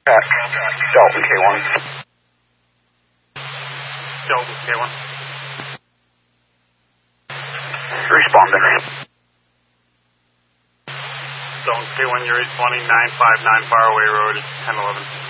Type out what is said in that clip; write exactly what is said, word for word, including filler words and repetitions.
Dalton K one. Dalton K one. Responding. Dalton K one, you're eight twenty, nine five nine Faraway Road, ten eleven.